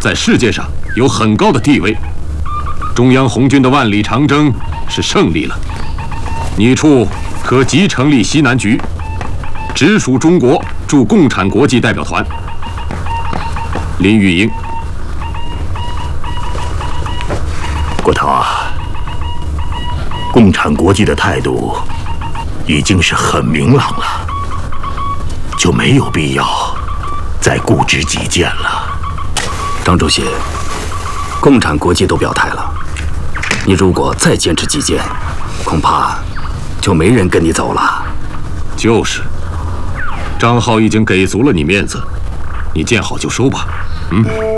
在世界上有很高的地位。中央红军的万里长征是胜利了，你处可即成立西南局，直属中国驻共产国际代表团。林玉英， 国涛啊，共产国际的态度已经是很明朗了，就没有必要再固执己见了。 张主席，共产国际都表态了，你如果再坚持己见，恐怕就没人跟你走了。 就是，张浩已经给足了你面子，你见好就收吧。